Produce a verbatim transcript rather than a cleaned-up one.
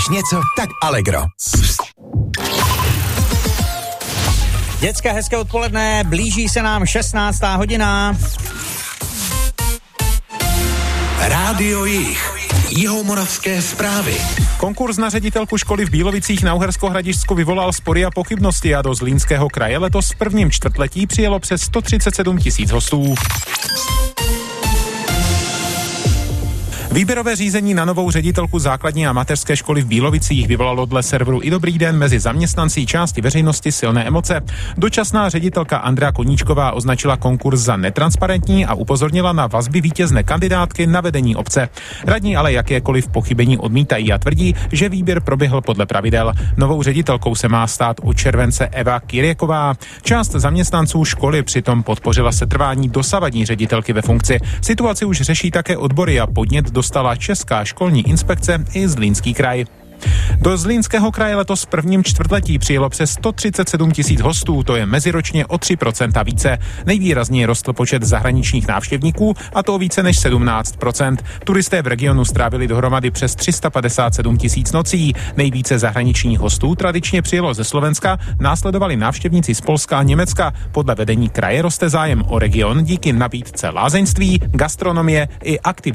Potřebuješ něco? Tak Allegro. Děcka, hezké odpoledne, blíží se nám šestnáctá hodina. Rádio Jih. Jihomoravské zprávy. Konkurs na ředitelku školy v Bílovicích na Uhersko-Hradišťsku vyvolal spory a pochybnosti a do Zlínského kraje letos v prvním čtvrtletí přijelo přes sto třicet sedm tisíc hostů. Výběrové řízení na novou ředitelku základní a mateřské školy v Bílovicích vyvolalo dle serveru I Dobrý den mezi zaměstnanci části veřejnosti silné emoce. Dočasná ředitelka Andrea Koníčková označila konkurs za netransparentní a upozornila na vazby vítězné kandidátky na vedení obce. Radní ale jakékoliv pochybení odmítají a tvrdí, že výběr proběhl podle pravidel. Novou ředitelkou se má stát od července Eva Kirjeková. Část zaměstnanců školy přitom podpořila setrvání dosavadní ředitelky ve funkci. Situaci už řeší také odbory a podnět dostala Česká školní inspekce i Zlínský kraj. Do Zlínského kraje letos v prvním čtvrtletí přijelo přes sto třicet sedm tisíc hostů, to je meziročně o tři procenta více. Nejvýrazněji rostl počet zahraničních návštěvníků, a to o více než sedmnáct procent. Turisté v regionu strávili dohromady přes tři sta padesát sedm tisíc nocí. Nejvíce zahraničních hostů tradičně přijelo ze Slovenska, následovali návštěvníci z Polska a Německa. Podle vedení kraje roste zájem o region díky nabídce lázeňství, gastronomie i aktivit